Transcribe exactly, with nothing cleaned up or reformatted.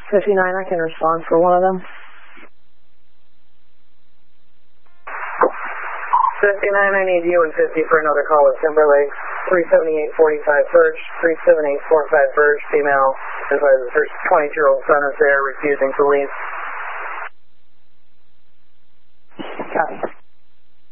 fifty-nine, I can respond for one of them. fifty-nine, I need you and fifty for another call with Timberlake. three seventy-eight forty-five Birch, three seventy-eight forty-five Birch, female. Advises her twenty-two-year-old son is there, refusing to leave. Copy.